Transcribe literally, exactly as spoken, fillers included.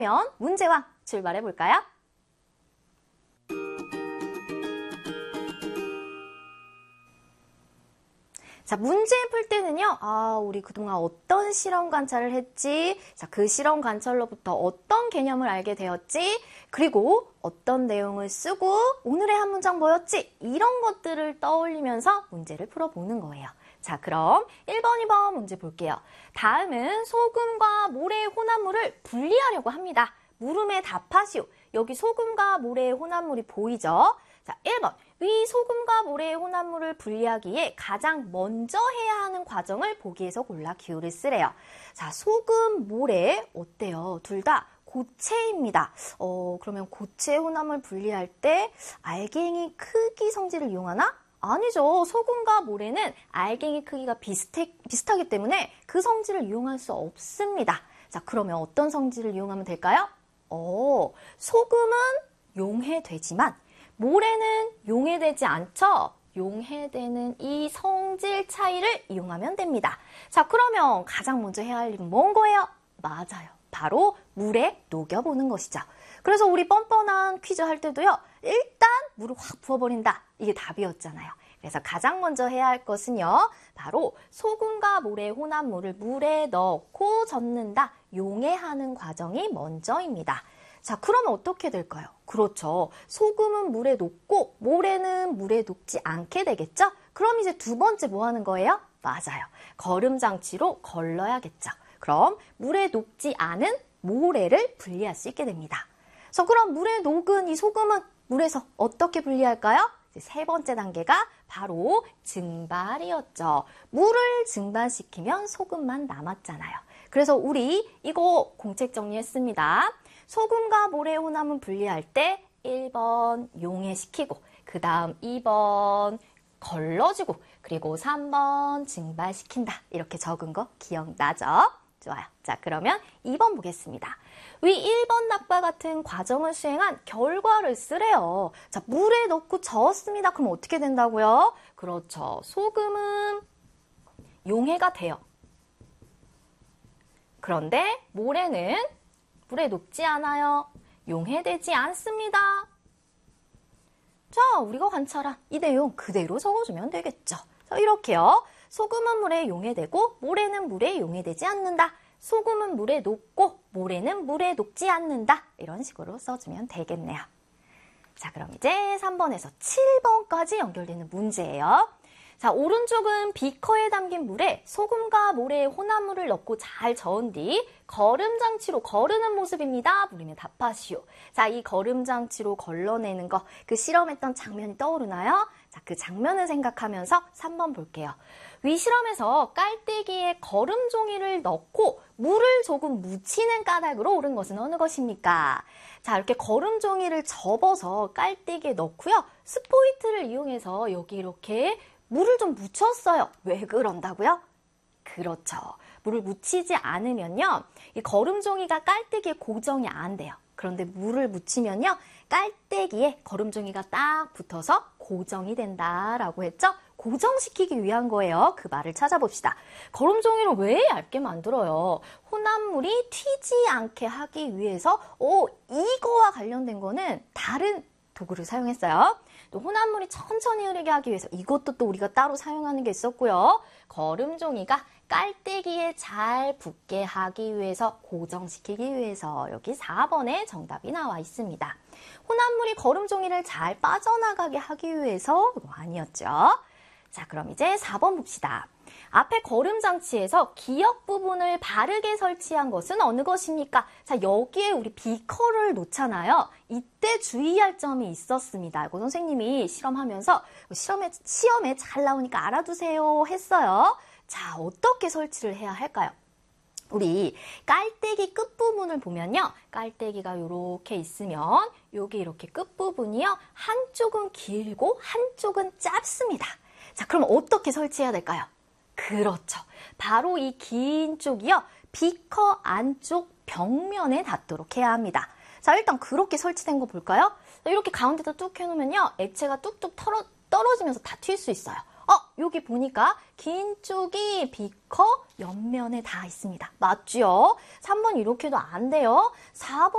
그러면 문제왕 출발해 볼까요? 자, 문제 풀 때는요, 아, 우리 그동안 어떤 실험 관찰을 했지? 자, 그 실험 관찰로부터 어떤 개념을 알게 되었지? 그리고 어떤 내용을 쓰고 오늘의 한 문장 뭐였지? 이런 것들을 떠올리면서 문제를 풀어보는 거예요. 자, 그럼 일 번, 이 번 문제 볼게요. 다음은 소금과 모래의 혼합물을 분리하려고 합니다. 물음에 답하시오. 여기 소금과 모래의 혼합물이 보이죠? 자, 일 번. 위 소금과 모래의 혼합물을 분리하기에 가장 먼저 해야 하는 과정을 보기에서 골라 기호를 쓰래요. 자, 소금, 모래 어때요? 둘 다 고체입니다. 어, 그러면 고체 혼합물 분리할 때 알갱이 크기 성질을 이용하나? 아니죠. 소금과 모래는 알갱이 크기가 비슷해, 비슷하기 때문에 그 성질을 이용할 수 없습니다. 자, 그러면 어떤 성질을 이용하면 될까요? 어, 소금은 용해되지만 모래는 용해되지 않죠? 용해되는 이 성질 차이를 이용하면 됩니다. 자, 그러면 가장 먼저 해야 할 일은 뭔 거예요? 맞아요. 바로 물에 녹여보는 것이죠. 그래서 우리 뻔뻔한 퀴즈 할 때도요. 일단 물을 확 부어버린다. 이게 답이었잖아요. 그래서 가장 먼저 해야 할 것은요. 바로 소금과 모래의 혼합물을 물에 넣고 젓는다. 용해하는 과정이 먼저입니다. 자, 그러면 어떻게 될까요? 그렇죠. 소금은 물에 녹고 모래는 물에 녹지 않게 되겠죠? 그럼 이제 두 번째 뭐 하는 거예요? 맞아요. 거름 장치로 걸러야겠죠. 그럼 물에 녹지 않은 모래를 분리할 수 있게 됩니다. 그래서 그럼 물에 녹은 이 소금은 물에서 어떻게 분리할까요? 세 번째 단계가 바로 증발이었죠. 물을 증발시키면 소금만 남았잖아요. 그래서 우리 이거 공책 정리했습니다. 소금과 모래의 혼합물 분리할 때 일 번 용해시키고 그 다음 이 번 걸러주고 그리고 삼 번 증발시킨다. 이렇게 적은 거 기억나죠? 좋아요. 자, 그러면 이 번 보겠습니다. 위 일 번 낙과 같은 과정을 수행한 결과를 쓰래요. 자, 물에 넣고 저었습니다. 그럼 어떻게 된다고요? 그렇죠. 소금은 용해가 돼요. 그런데 모래는 물에 녹지 않아요. 용해되지 않습니다. 자, 우리가 관찰한 이 내용 그대로 적어주면 되겠죠. 자, 이렇게요. 소금은 물에 용해되고 모래는 물에 용해되지 않는다. 소금은 물에 녹고 모래는 물에 녹지 않는다. 이런 식으로 써주면 되겠네요. 자, 그럼 이제 삼 번에서 칠 번까지 연결되는 문제예요. 자, 오른쪽은 비커에 담긴 물에 소금과 모래의 혼합물을 넣고 잘 저은 뒤 거름장치로 거르는 모습입니다. 물음에 답하시오. 자, 이 거름장치로 걸러내는 거, 그 실험했던 장면이 떠오르나요? 자, 그 장면을 생각하면서 삼 번 볼게요. 위 실험에서 깔때기에 거름 종이를 넣고 물을 조금 묻히는 까닭으로 옳은 것은 어느 것입니까? 자, 이렇게 거름 종이를 접어서 깔때기에 넣고요. 스포이트를 이용해서 여기 이렇게 물을 좀 묻혔어요. 왜 그런다고요? 그렇죠. 물을 묻히지 않으면요. 이 거름종이가 깔때기에 고정이 안 돼요. 그런데 물을 묻히면요. 깔때기에 거름종이가 딱 붙어서 고정이 된다라고 했죠? 고정시키기 위한 거예요. 그 말을 찾아봅시다. 거름종이를 왜 얇게 만들어요? 혼합물이 튀지 않게 하기 위해서 오, 이거와 관련된 거는 다른 도구를 사용했어요. 또 혼합물이 천천히 흐르게 하기 위해서 이것도 또 우리가 따로 사용하는 게 있었고요. 거름종이가 깔때기에 잘 붙게 하기 위해서, 고정시키기 위해서 여기 사 번에 정답이 나와 있습니다. 혼합물이 거름종이를 잘 빠져나가게 하기 위해서 이거 아니었죠. 자, 그럼 이제 사 번 봅시다. 앞에 거름장치에서 기역 부분을 바르게 설치한 것은 어느 것입니까? 자, 여기에 우리 비커를 놓잖아요. 이때 주의할 점이 있었습니다. 이거 선생님이 실험하면서 시험에, 시험에 잘 나오니까 알아두세요 했어요. 자, 어떻게 설치를 해야 할까요? 우리 깔때기 끝부분을 보면요. 깔때기가 이렇게 있으면 여기 이렇게 끝부분이요. 한쪽은 길고 한쪽은 짧습니다. 자, 그럼 어떻게 설치해야 될까요? 그렇죠. 바로 이 긴 쪽이요. 비커 안쪽 벽면에 닿도록 해야 합니다. 자, 일단 그렇게 설치된 거 볼까요? 이렇게 가운데다 뚝 해놓으면요. 액체가 뚝뚝 털어, 떨어지면서 다 튈 수 있어요. 어, 여기 보니까 긴 쪽이 비커 옆면에 닿아 있습니다. 맞죠? 삼 번 이렇게도 안 돼요. 사 번